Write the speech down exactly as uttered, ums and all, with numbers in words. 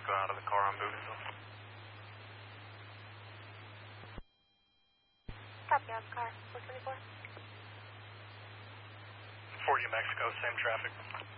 Mexico out of the car on Bougainville. Copy on the car. four twenty-four. forty Mexico, same traffic.